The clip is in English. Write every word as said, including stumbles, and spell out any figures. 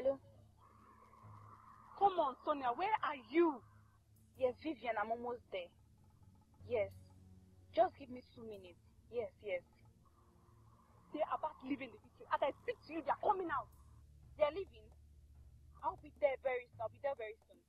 Hello? Come on, Sonia, where are you? Yes, Vivian, I'm almost there. Yes. Just give me two minutes. Yes, yes. They're about leaving the city. As I speak to you, they're coming out. They're leaving. I'll be there very soon. I'll be there very soon.